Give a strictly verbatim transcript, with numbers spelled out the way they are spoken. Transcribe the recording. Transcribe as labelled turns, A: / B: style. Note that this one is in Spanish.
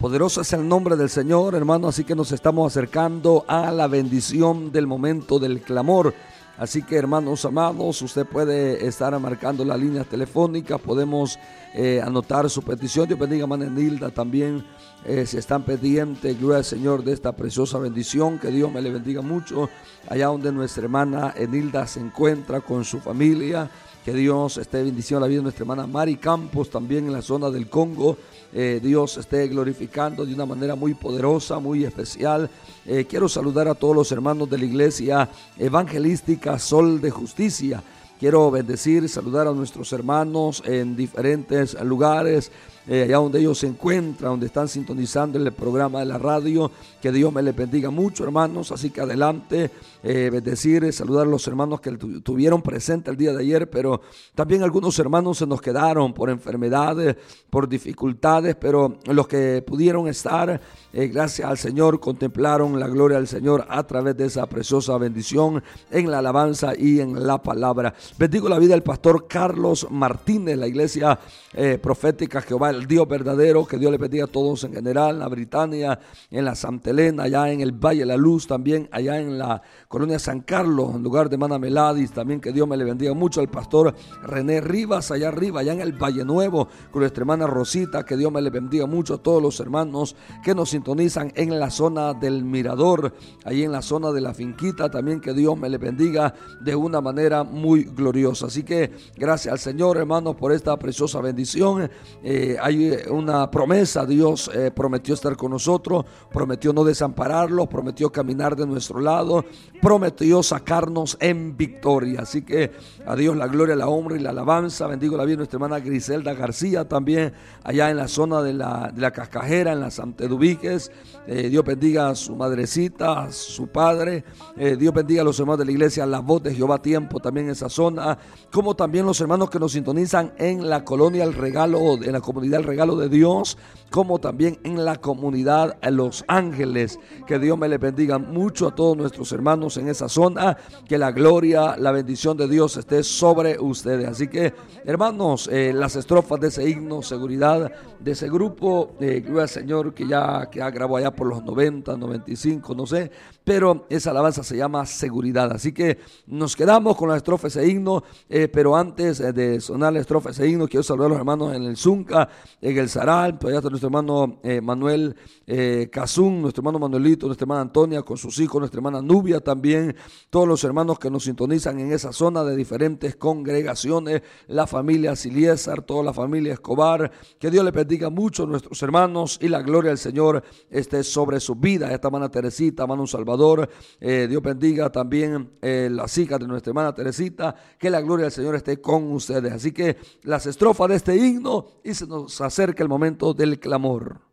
A: Poderoso es el nombre del Señor, hermano, así que nos estamos acercando a la bendición del momento del clamor. Así que, hermanos amados, usted puede estar marcando las líneas telefónicas, podemos eh, anotar su petición. Dios bendiga a hermana Enilda también, eh, si están pendientes, gloria al Señor, de esta preciosa bendición. Que Dios me le bendiga mucho allá donde nuestra hermana Enilda se encuentra con su familia. Que Dios esté bendiciendo la vida de nuestra hermana Mari Campos, también en la zona del Congo. Eh, Dios esté glorificando de una manera muy poderosa, muy especial. Eh, quiero saludar a todos los hermanos de la iglesia evangelística Sol de Justicia. Quiero bendecir, saludar a nuestros hermanos en diferentes lugares, eh, allá donde ellos se encuentran, donde están sintonizando el programa de la radio. Que Dios me les bendiga mucho, hermanos. Así que adelante, eh, bendecir, saludar a los hermanos que tu, tuvieron presente el día de ayer, pero también algunos hermanos se nos quedaron por enfermedades, por dificultades, pero los que pudieron estar, eh, gracias al Señor, contemplaron la gloria del Señor a través de esa preciosa bendición en la alabanza y en la palabra. Bendigo la vida del pastor Carlos Martínez, la iglesia eh, profética Jehová, el Dios verdadero. Que Dios le bendiga a todos en general, en la Britania, en la Santa Elena, allá en el Valle de la Luz, también allá en la colonia San Carlos, en lugar de Mana Meladis. También que Dios me le bendiga mucho al pastor René Rivas, allá arriba, allá en el Valle Nuevo, con nuestra hermana Rosita. Que Dios me le bendiga mucho a todos los hermanos que nos sintonizan en la zona del Mirador, ahí en la zona de la Finquita. También que Dios me le bendiga de una manera muy gloriosa. Así que gracias al Señor, hermanos, por esta preciosa bendición. Eh, hay una promesa. Dios eh, prometió estar con nosotros, prometió no desampararlos, prometió caminar de nuestro lado, prometió sacarnos en victoria. Así que a Dios la gloria, la honra y la alabanza. Bendigo la vida de nuestra hermana Griselda García, también allá en la zona de la, de la Cascajera, en la Santa Eduviges. Eh, Dios bendiga a su madrecita, a su padre. Eh, Dios bendiga a los hermanos de la iglesia La Voz de Jehová Tiempo, también en esa zona, como también los hermanos que nos sintonizan en la colonia El Regalo, en la comunidad El Regalo de Dios, como también en la comunidad Los Ángeles. Que Dios me les bendiga mucho a todos nuestros hermanos en esa zona. Que la gloria, la bendición de Dios esté sobre ustedes. Así que, hermanos, eh, las estrofas de ese himno, seguridad, de ese grupo, eh, gloria al Señor, que ya, que ya grabó allá por los noventa, noventa y cinco, no sé, pero esa alabanza se llama Seguridad. Así que nos quedamos con la estrofa de ese himno, eh, pero antes de sonar la estrofa de ese himno, quiero saludar a los hermanos en el Zunca, en el Zaral. Todavía está nuestro hermano eh, Manuel eh, Cazún, nuestro hermano Manuelito, nuestra hermana Antonia con sus hijos, nuestra hermana Nubia también, todos los hermanos que nos sintonizan en esa zona de diferentes congregaciones, la familia Siliesar, toda la familia Escobar. Que Dios le bendiga mucho a nuestros hermanos y la gloria del Señor esté sobre su vida. Esta hermana Teresita, hermano Salvador, eh, Dios bendiga también eh, las hijas de nuestra hermana Teresita. Que la gloria del Señor esté con ustedes. Así que las estrofas de este himno, y se nos acerca el momento del clamor.